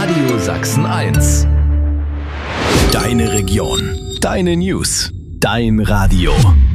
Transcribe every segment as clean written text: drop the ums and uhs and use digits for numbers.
Radio Sachsen 1. Deine Region, deine News, dein Radio.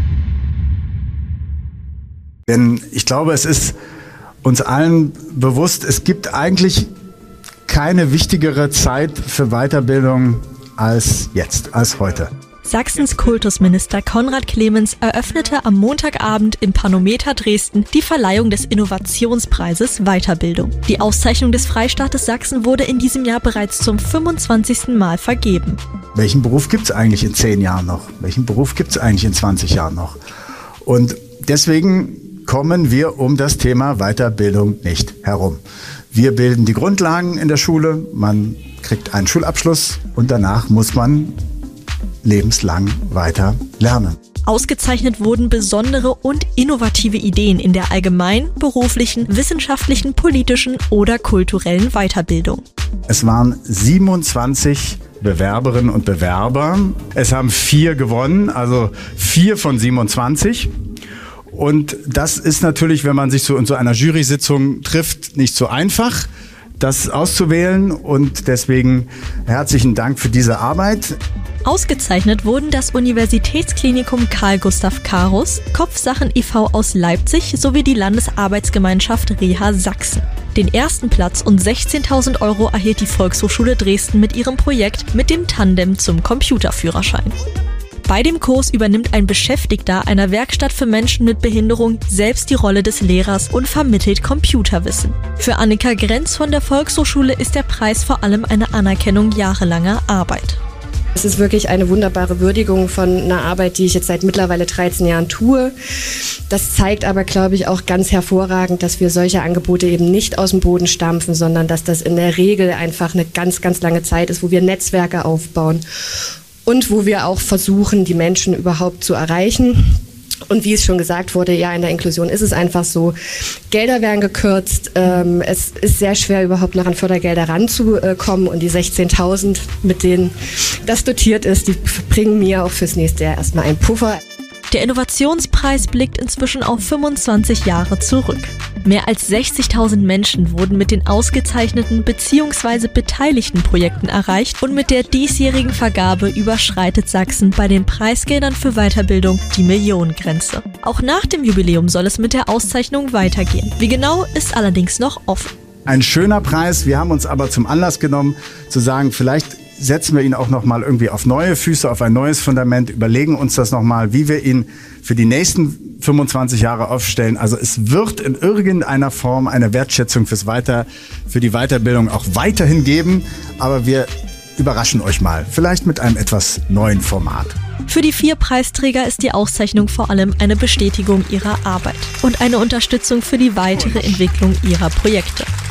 Denn ich glaube, es ist uns allen bewusst, es gibt eigentlich keine wichtigere Zeit für Weiterbildung als jetzt, als heute. Sachsens Kultusminister Konrad Clemens eröffnete am Montagabend im Panometer Dresden die Verleihung des Innovationspreises Weiterbildung. Die Auszeichnung des Freistaates Sachsen wurde in diesem Jahr bereits zum 25. Mal vergeben. Welchen Beruf gibt es eigentlich in 10 Jahren noch? Welchen Beruf gibt es eigentlich in 20 Jahren noch? Und deswegen kommen wir um das Thema Weiterbildung nicht herum. Wir bilden die Grundlagen in der Schule, man kriegt einen Schulabschluss und danach muss man lebenslang weiter lernen. Ausgezeichnet wurden besondere und innovative Ideen in der allgemeinen, beruflichen, wissenschaftlichen, politischen oder kulturellen Weiterbildung. Es waren 27 Bewerberinnen und Bewerber. Es haben 4 gewonnen, also 4 von 27. Und das ist natürlich, wenn man sich so in so einer Jury-Sitzung trifft, nicht so einfach, das auszuwählen. Und deswegen herzlichen Dank für diese Arbeit. Ausgezeichnet wurden das Universitätsklinikum Carl Gustav Karus, Kopfsachen e.V. aus Leipzig sowie die Landesarbeitsgemeinschaft Reha Sachsen. Den ersten Platz und 16.000 € erhielt die Volkshochschule Dresden mit ihrem Projekt mit dem Tandem zum Computerführerschein. Bei dem Kurs übernimmt ein Beschäftigter einer Werkstatt für Menschen mit Behinderung selbst die Rolle des Lehrers und vermittelt Computerwissen. Für Annika Grenz von der Volkshochschule ist der Preis vor allem eine Anerkennung jahrelanger Arbeit. Es ist wirklich eine wunderbare Würdigung von einer Arbeit, die ich jetzt seit mittlerweile 13 Jahren tue. Das zeigt aber, glaube ich, auch ganz hervorragend, dass wir solche Angebote eben nicht aus dem Boden stampfen, sondern dass das in der Regel einfach eine ganz, ganz lange Zeit ist, wo wir Netzwerke aufbauen und wo wir auch versuchen, die Menschen überhaupt zu erreichen. Und wie es schon gesagt wurde, ja, in der Inklusion ist es einfach so, Gelder werden gekürzt, es ist sehr schwer, überhaupt noch an Fördergelder ranzukommen und die 16.000, mit denen das dotiert ist, die bringen mir auch fürs nächste Jahr erstmal einen Puffer. Der Innovationspreis blickt inzwischen auf 25 Jahre zurück. Mehr als 60.000 Menschen wurden mit den ausgezeichneten bzw. beteiligten Projekten erreicht und mit der diesjährigen Vergabe überschreitet Sachsen bei den Preisgeldern für Weiterbildung die Millionengrenze. Auch nach dem Jubiläum soll es mit der Auszeichnung weitergehen. Wie genau, ist allerdings noch offen. Ein schöner Preis, wir haben uns aber zum Anlass genommen, zu sagen, vielleicht setzen wir ihn auch noch mal irgendwie auf neue Füße, auf ein neues Fundament, überlegen uns das noch mal, wie wir ihn für die nächsten 25 Jahre aufstellen. Also es wird in irgendeiner Form eine Wertschätzung für die Weiterbildung auch weiterhin geben, aber wir überraschen euch mal, vielleicht mit einem etwas neuen Format. Für die 4 Preisträger ist die Auszeichnung vor allem eine Bestätigung ihrer Arbeit und eine Unterstützung für die weitere Entwicklung ihrer Projekte.